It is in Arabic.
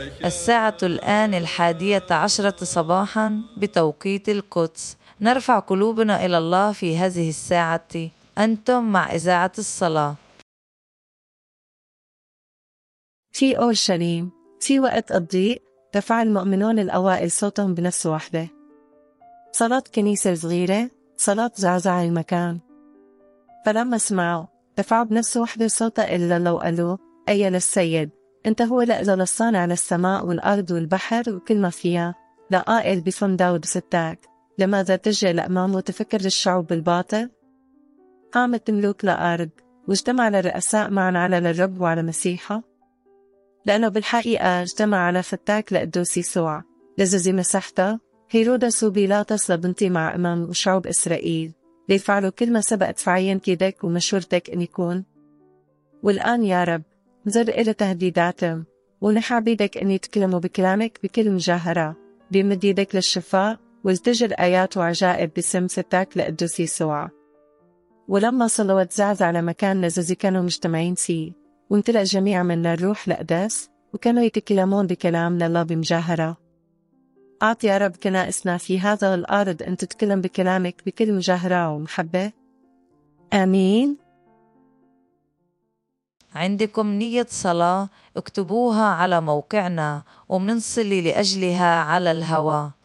الساعة الآن 11:10 صباحا بتوقيت القدس. نرفع قلوبنا إلى الله في هذه الساعة. أنتم مع إذاعة الصلاة. في أورشليم في وقت الضيق رفع المؤمنون الأوائل صوتهم بنفس واحدة. صلاة كنيسة صغيرة، صلاة زعزع المكان. فلما سمعوا رفعوا بنفس واحدة صوتا إلا لو قالوا: أي للسيد، أنت هو لأجل الصانع للسماء والأرض والبحر وكل ما فيها، لقائل بفم داود ستاك، لماذا تجري لأمامه تفكر الشعوب بالباطل؟ قامت ملوك لأرض واجتمع الرؤساء معا على الرب وعلى مسيحه، لأنه بالحقيقة اجتمع على فتاك لقدوس يسوع لزوزي مسحته هيرودس وبيلاطس لبنتي مع أمام وشعوب إسرائيل ليفعلوا كل ما سبقت في عين كيدك ومشورتك أن يكون. والآن يا رب نزر إلى تهديداتهم ونحى بيدك أن يتكلموا بكلامك بكل مجاهرة، بيمد يدك للشفاء والتجر آيات وعجائب باسم فتاك لقدوس يسوع. ولما صلوا وتزعزع على مكان لزوزي كانوا مجتمعين فيه، وامتلأ جميع من الروح القدس وكانوا يتكلمون بكلام لله بمجاهرة. أعط يا رب كنائسنا في هذا الأرض أن تتكلم بكلامك بكل مجاهرة ومحبة. آمين. عندكم نية صلاة اكتبوها على موقعنا ومنصلي لأجلها على الهواء.